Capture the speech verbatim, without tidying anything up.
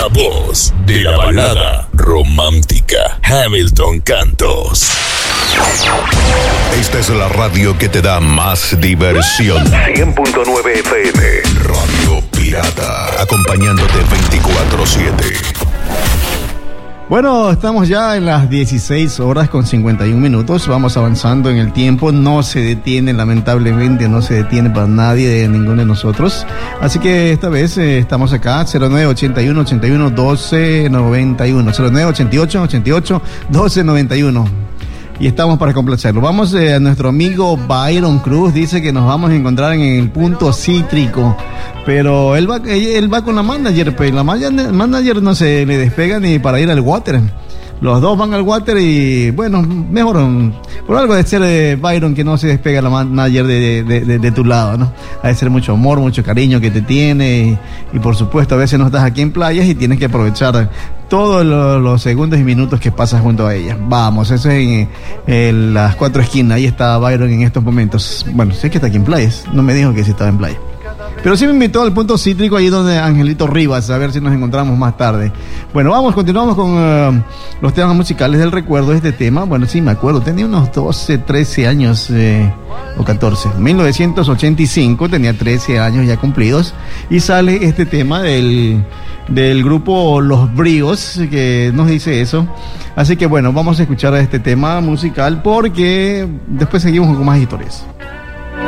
La voz de la balada romántica, Hamilton Cantos. Esta es la radio que te da más diversión. cien punto nueve F M. Radio Pirata. Acompañándote veinticuatro siete. Bueno, estamos ya en las dieciséis horas con cincuenta y un minutos. Vamos avanzando en el tiempo. No se detiene, lamentablemente, no se detiene para nadie, de ninguno de nosotros. Así que esta vez eh, estamos acá, cero nueve ochenta y uno ochenta y uno doce noventa y uno, cero nueve ochenta y ocho ochenta y ocho doce noventa y uno. Y estamos para complacerlo. Vamos eh, a nuestro amigo Byron Cruz. Dice que nos vamos a encontrar en el punto cítrico. Pero él va, él va con la manager. Pero la manager no se le despega ni para ir al water. Los dos van al water y bueno, mejor por algo de ser eh, Byron, que no se despega la manager de, de, de, de tu lado, ¿no? Ha de ser mucho amor, mucho cariño que te tiene y, y por supuesto a veces no estás aquí en playas y tienes que aprovechar todos los, los segundos y minutos que pasas junto a ella. Vamos, eso es en, en las cuatro esquinas. Ahí está Byron en estos momentos. Bueno, sé que está aquí en playas, no me dijo que sí estaba en playa. Pero sí me invitó al punto cítrico, ahí donde Angelito Rivas, a ver si nos encontramos más tarde. Bueno, vamos, continuamos con uh, los temas musicales del recuerdo de este tema. Bueno, sí, me acuerdo, tenía unos doce, trece años, eh, o catorce. mil novecientos ochenta y cinco, tenía trece años ya cumplidos, y sale este tema del, del grupo Los Bríos, que nos dice eso. Así que bueno, vamos a escuchar este tema musical porque después seguimos con más historias.